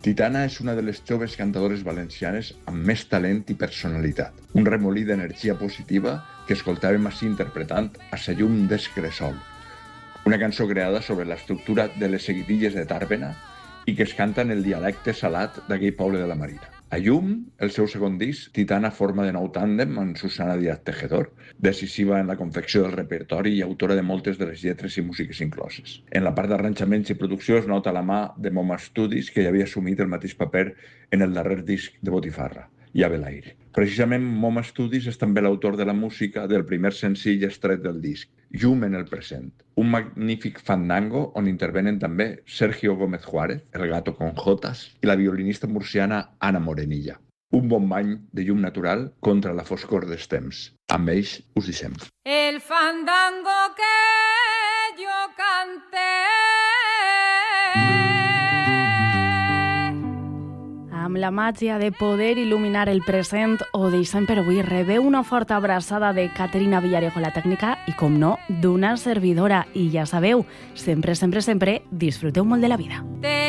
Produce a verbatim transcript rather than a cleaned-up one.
Titana és una de les joves cantadores valencianes amb més talent i personalitat. Un remolí d'energia positiva que escoltàvem així interpretant A sa llum d'Escressol, una cançó creada sobre l'estructura de les seguidilles de Tàrbena i que es canta en el dialecte salat d'aquell poble de la Marina. A Llum, el seu segon disc, Titana forma de nou tàndem amb Susana Díaz Tejedor, decisiva en la confecció del repertori i autora de moltes de les lletres i músiques incloses. En la part d'arranjaments i producció es nota la mà de Moma Studios, que ja havia assumit el mateix paper en el darrer disc de Botifarra, Ja ve l'aire. Precisament Moma Studios és també l'autor de la música del primer senzill extret del disc, Llum en el present, un magnífic fandango on intervenen també Sergio Gómez Juárez, el gato con jotas, i la violinista murciana Ana Morenilla. Un bon bany de llum natural contra la foscor dels temps. Amb ells us deixem. El fandango que yo canté amb la màgia de poder il·luminar el present, ho deixem per avui. Rebeu una forta abraçada de Caterina Villarejo, la tècnica, i, com no, d'una servidora. I ja sabeu, sempre, sempre, sempre disfruteu molt de la vida.